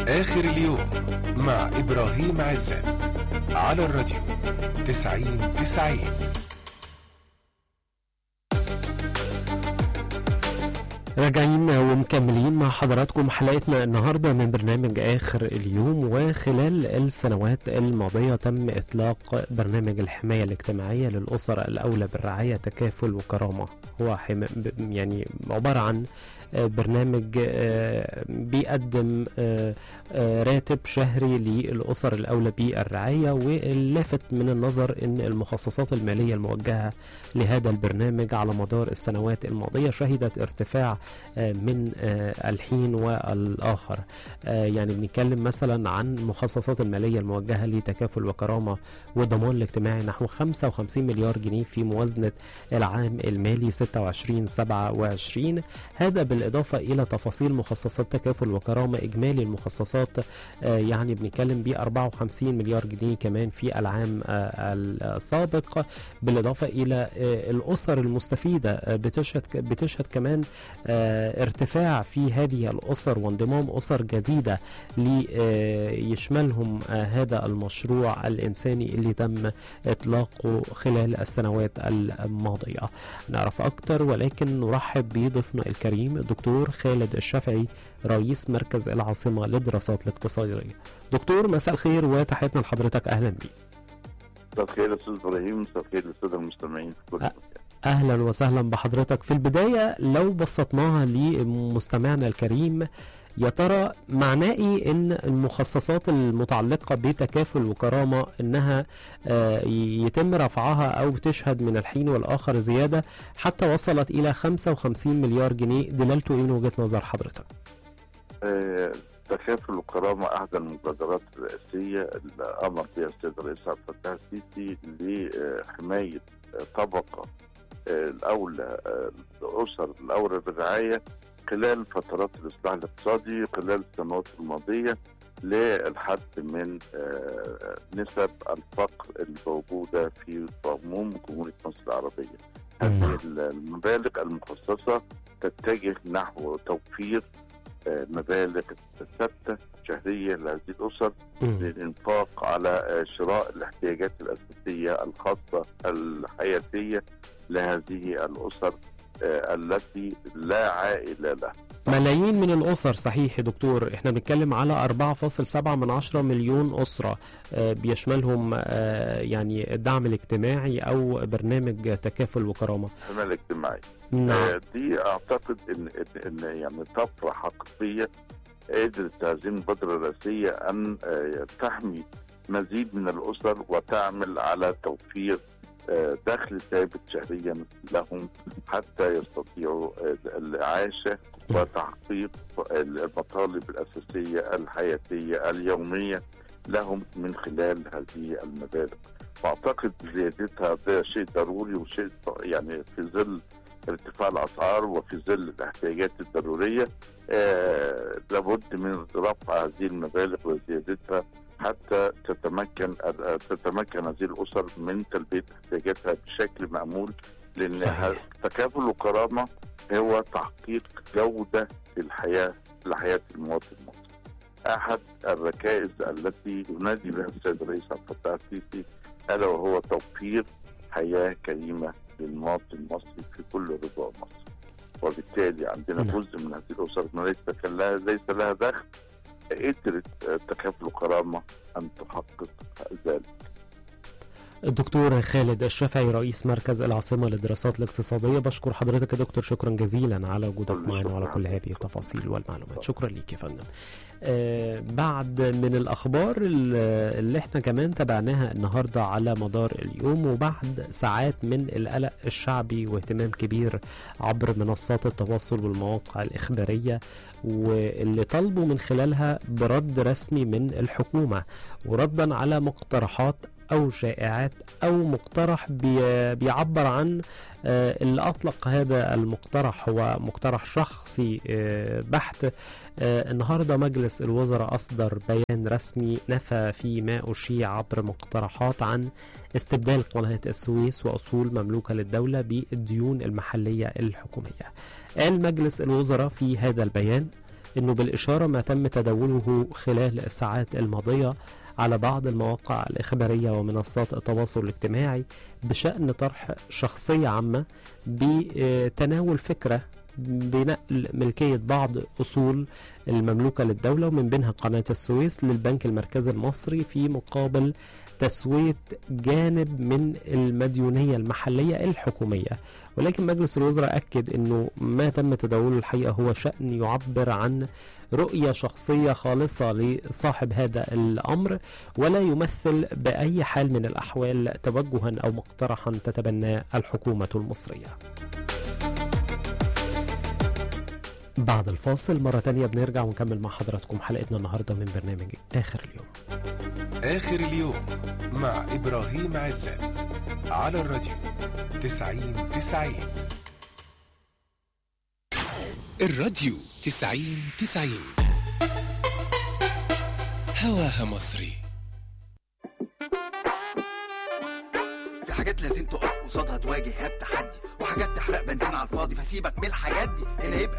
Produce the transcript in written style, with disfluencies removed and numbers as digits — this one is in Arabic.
آخر اليوم مع إبراهيم عزت على الراديو 90-90. راجعين ومكملين مع حضراتكم حلقتنا النهاردة من برنامج آخر اليوم. وخلال السنوات الماضية تم إطلاق برنامج الحماية الاجتماعية للأسر الأولى بالرعاية تكافل وكرامة. هو يعني عبارة عن برنامج بيقدم راتب شهري للأسر الأولى بالرعاية. واللافت من النظر أن المخصصات المالية الموجهة لهذا البرنامج على مدار السنوات الماضية شهدت ارتفاع من الحين والآخر. يعني بنتكلم مثلا عن مخصصات المالية الموجهة لتكافل وكرامة والضمان الاجتماعي نحو 55 مليار جنيه في موازنة العام المالي 26-27. هذا بالإضافة إلى تفاصيل مخصصات تكافل وكرامة. إجمالي المخصصات يعني بنتكلم ب 54 مليار جنيه كمان في العام السابق، بالإضافة إلى الأسر المستفيدة بتشهد كمان ارتفاع في هذه الأسر وانضمام أسر جديدة ليشملهم هذا المشروع الإنساني اللي تم إطلاقه خلال السنوات الماضية. نعرف أكتر ولكن نرحب بضيفنا الكريم الدكتور خالد الشافعي رئيس مركز العاصمة للدراسات الاقتصادية. دكتور مساء الخير وتحياتنا لحضرتك، أهلا بك. مساء الخير أستاذ إبراهيم، مساء الخير للسادة المستمعين في كل مكان. أهلا وسهلا بحضرتك. في البداية لو بسطناها لمستمعنا الكريم، يا ترى معناه إيه إن المخصصات المتعلقة بتكافل وكرامة إنها يتم رفعها أو تشهد من الحين والآخر زيادة حتى وصلت إلى 55 مليار جنيه؟ دلالته إيه من وجهة نظر حضرتك؟ تكافل وكرامة أحد المبادرات الرئيسية اللي أمر بها السيد الرئيس عبد الفتاح السيسي لحماية طبقة الأولى الأسر الأولى بالرعاية خلال فترات الإصلاح الاقتصادي خلال السنوات الماضية للحد من نسب الفقر الموجودة في عموم جمهورية مصر العربية. هذه المبالغ المخصصة تتجه نحو توفير مبالغ ثابتة شهرية لهذه الأسر للإنفاق على شراء الاحتياجات الأساسية الخاصة الحياتية لهذه الأسر التي لا عائلة لها. ملايين من الأسر، صحيح يا دكتور، احنا بنتكلم على 4.7 مليون أسرة بيشملهم يعني الدعم الاجتماعي أو برنامج تكافل وكرامة. الحماية الاجتماعي. نعم. دي أعتقد إن يعني طفرة حقيقية قدرت هذه المبادرة الرئاسية أن تحمي مزيد من الأسر وتعمل على توفير دخل ثابت شهريا لهم حتى يستطيعوا العيشة وتحقيق المطالب الأساسية الحياتية اليومية لهم من خلال هذه المبالغ. وأعتقد زيادتها ده شيء ضروري وشيء يعني في ظل ارتفاع الأسعار وفي ظل الاحتياجات الضرورية لابد من رفع هذه المبالغ وزيادتها حتى تتمكن هذه الأسر من تلبية احتياجاتها بشكل مأمول. لأن تكافل وكرامة هو تحقيق جودة لحياة المواطن المصري. أحد الركائز التي ينادي بها السيد الرئيس عبد الفتاح السيسي ألا وهو توفير حياة كريمة للمواطن المصري في كل ربوع مصر. وبالتالي عندنا جزء من هذه الأسر ليس لها دخل، قدرت تكافل وكرامة أن تحقق ذلك. الدكتور خالد الشافعي رئيس مركز العاصمة للدراسات الاقتصادية، بشكر حضرتك يا دكتور، شكرا جزيلا على وجودك معنا وعلى كل هذه التفاصيل والمعلومات. شكرا ليك يا فندم. بعد من الأخبار اللي احنا كمان تابعناها النهاردة على مدار اليوم، وبعد ساعات من القلق الشعبي واهتمام كبير عبر منصات التواصل والمواقع الإخبارية، واللي طلبوا من خلالها برد رسمي من الحكومة وردا على مقترحات أو شائعات أو مقترح بيعبر عن اللي أطلق هذا المقترح هو مقترح شخصي بحت. النهاردة مجلس الوزراء أصدر بيان رسمي نفى فيه ما أشيع عبر مقترحات عن استبدال قناة السويس وأصول مملوكة للدولة بالديون المحلية الحكومية. قال مجلس الوزراء في هذا البيان أنه بالإشارة ما تم تداوله خلال الساعات الماضية على بعض المواقع الإخبارية ومنصات التواصل الاجتماعي بشأن طرح شخصية عامة بتناول فكرة بنقل ملكية بعض أصول المملوكة للدولة ومن بينها قناة السويس للبنك المركزي المصري في مقابل تسوية جانب من المديونية المحلية الحكومية. ولكن مجلس الوزراء أكد أنه ما تم تداوله الحقيقة هو شأن يعبر عن رؤية شخصية خالصة لصاحب هذا الأمر، ولا يمثل بأي حال من الأحوال توجها أو مقترحا تتبناه الحكومة المصرية. بعد الفاصل مرة تانية بنرجع ونكمل مع حضراتكم حلقتنا النهاردة من برنامج آخر اليوم. آخر اليوم مع إبراهيم عزت على الراديو 90-90. الراديو 90-90 هواها مصري. في حاجات لازم تقف قصادها تواجه التحدي، وحاجات تحرق بنزين على الفاضي، فسيبك من الحاجات دي. هنا يبقى